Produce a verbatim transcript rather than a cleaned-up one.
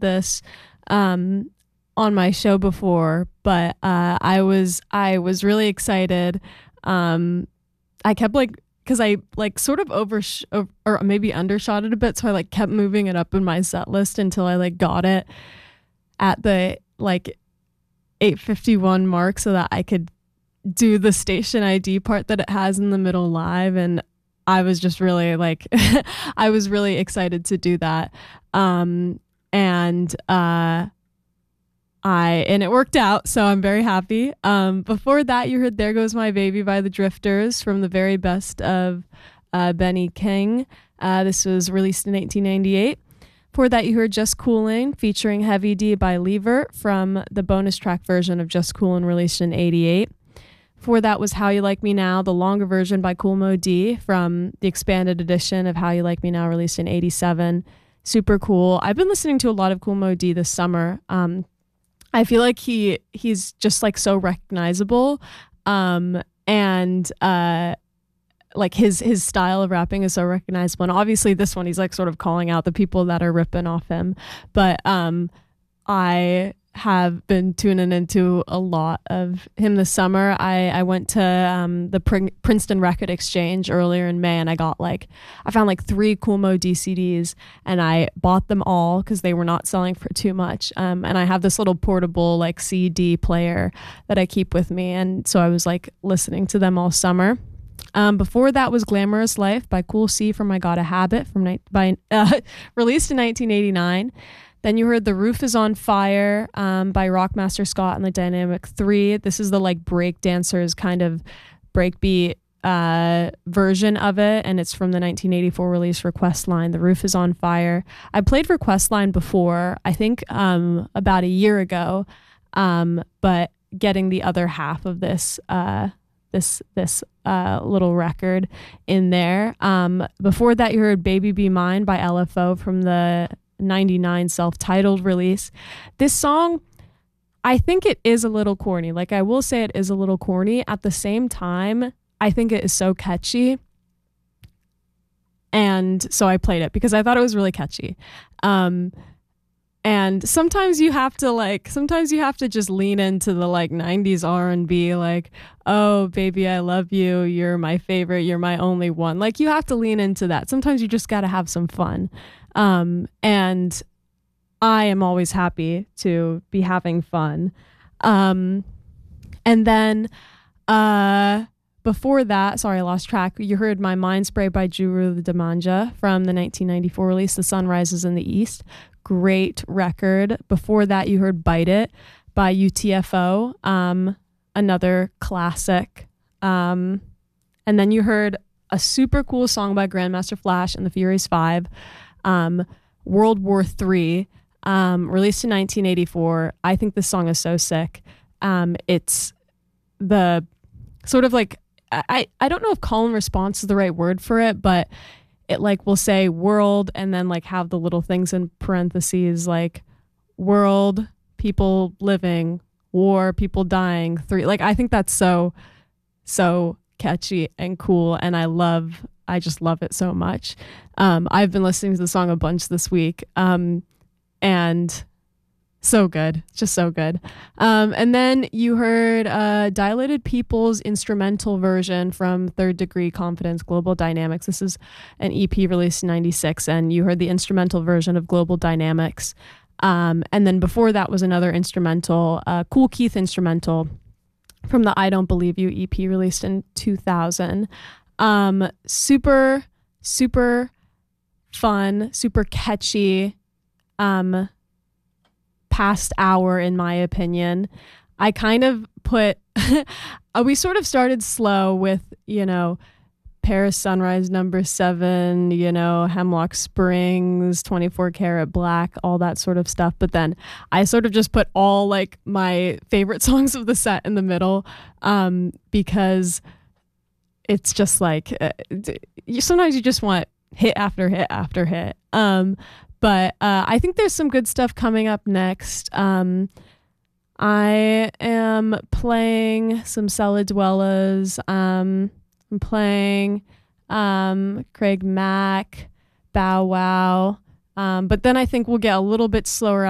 this um, on my show before, but uh, I was I was really excited. Um, I kept like, because I like sort of over or maybe undershot it a bit, so I like kept moving it up in my set list until I like got it at the like eight fifty-one mark so that I could do the station I D part that it has in the middle live. And I was just really like I was really excited to do that. Um, and uh, I and it worked out, so I'm very happy. Um, before that, you heard "There Goes My Baby" by the Drifters from the very best of uh, Benny King. Uh, this was released in nineteen ninety-eight. Before that, you heard "Just Coolin'" featuring Heavy D by Levert from the bonus track version of "Just Coolin'" released in eighty-eight. Before that was "How You Like Me Now," the longer version by Kool Moe Dee from the expanded edition of "How You Like Me Now" released in eighty-seven. Super cool. I've been listening to a lot of Kool Moe Dee this summer. Um, I feel like he he's just like so recognizable, um, and uh, like his his style of rapping is so recognizable. And obviously, this one he's like sort of calling out the people that are ripping off him. But um, I have been tuning into a lot of him this summer. I, I went to um, the Prin- Princeton Record Exchange earlier in May, and I got like, I found like three Kool Moe Dee C Ds, and I bought them all because they were not selling for too much. Um, and I have this little portable like C D player that I keep with me, and so I was like listening to them all summer. Um, before that was "Glamorous Life" by Cool C from I Got a Habit from ni- by uh, released in nineteen eighty-nine. Then you heard "The Roof Is on Fire" um, by Rockmaster Scott and the Dynamic Three. This is the like break dancers kind of breakbeat uh, version of it, and it's from the nineteen eighty-four release for Questline. "The Roof Is on Fire." I played for Questline before, I think um, about a year ago, um, but getting the other half of this uh, this this uh, little record in there. Um, before that, you heard "Baby Be Mine" by L F O from the ninety-nine self-titled release. This song, I think it is a little corny. Like, I will say it is a little corny. At the same time, I think it is so catchy. And so I played it because I thought it was really catchy. Um, and sometimes you have to like, sometimes you have to just lean into the like nineties R and B, like, "Oh, baby, I love you. You're my favorite. You're my only one." Like, you have to lean into that. Sometimes you just got to have some fun. Um, and I am always happy to be having fun. Um, and then, uh, before that, sorry, I lost track. You heard "My Mind Spray" by Juru the Demanja from the nineteen ninety-four release, "The Sun Rises in the East." Great record. Before that, you heard "Bite It" by U T F O. Um, another classic. Um, and then you heard a super cool song by Grandmaster Flash and the Furious Five. Um, "World War Three," um, released in nineteen eighty-four. I think this song is so sick. Um, it's the sort of like, I, I don't know if call and response is the right word for it, but it like will say world and then like have the little things in parentheses like world, people living, war, people dying, three. Like, I think that's so, so catchy and cool, and I love I just love it so much. Um, I've been listening to the song a bunch this week, um, and so good, just so good. Um, and then you heard uh, Dilated People's instrumental version from Third Degree Confidence, Global Dynamics. This is an E P released in ninety-six, and you heard the instrumental version of Global Dynamics. Um, and then before that was another instrumental, uh, Kool Keith instrumental from the I Don't Believe You E P released in two thousand. Um, super, super fun, super catchy, um, past hour, in my opinion. I kind of put, we sort of started slow with, you know, Paris Sunrise number seven, you know, Hemlock Springs, twenty-four Karat Black, all that sort of stuff. But then I sort of just put all like my favorite songs of the set in the middle, um, because it's just like, uh, you, sometimes you just want hit after hit after hit. Um, but uh, I think there's some good stuff coming up next. Um, I am playing some Cella Dwellas. Um, I'm playing um, Craig Mack, Bow Wow. Um, but then I think we'll get a little bit slower